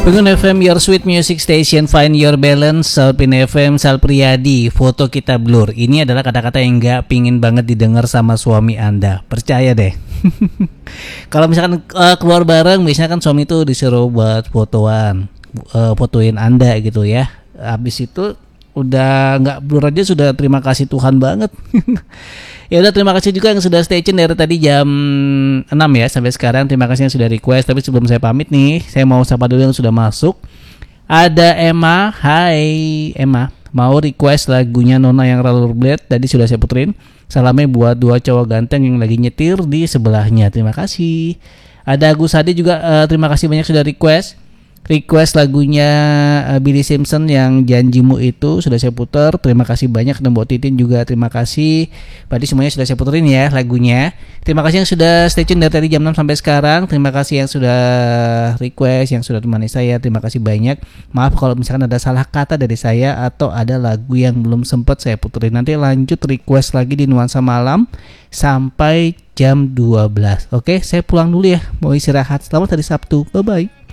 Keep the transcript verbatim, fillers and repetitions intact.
Pengen F M, your sweet music station, find your balance. Salpin F M, Sal Priadi, foto kita blur. Ini adalah kata-kata yang gak pingin banget didengar sama suami Anda. Percaya deh. Kalau misalkan uh, keluar bareng, biasanya kan suami tuh disuruh buat fotoan, uh, fotoin Anda gitu ya. Habis itu udah nggak blur aja sudah terima kasih Tuhan banget. Ya udah, terima kasih juga yang sudah stay tune dari tadi jam enam ya sampai sekarang. Terima kasih yang sudah request. Tapi sebelum saya pamit nih, saya mau sapa dulu yang sudah masuk. Ada Emma. Hai Emma, mau request lagunya Nona yang Rollerblade. Tadi sudah saya puterin. Salamnya buat dua cowok ganteng yang lagi nyetir di sebelahnya. Terima kasih. Ada Agus Hadi juga, uh, terima kasih banyak sudah request. Request lagunya uh, Billy Simpson yang Janjimu itu sudah saya putar. Terima kasih banyak. Dan Mbok Titin juga terima kasih. Berarti semuanya sudah saya puterin ya lagunya. Terima kasih yang sudah stay tune dari tadi jam enam sampai sekarang. Terima kasih yang sudah request, yang sudah temani saya. Terima kasih banyak. Maaf kalau misalkan ada salah kata dari saya atau ada lagu yang belum sempat saya puterin. Nanti lanjut request lagi di Nuansa Malam sampai jam dua belas. Oke, saya pulang dulu ya. Mau istirahat. Selamat hari Sabtu. Bye bye.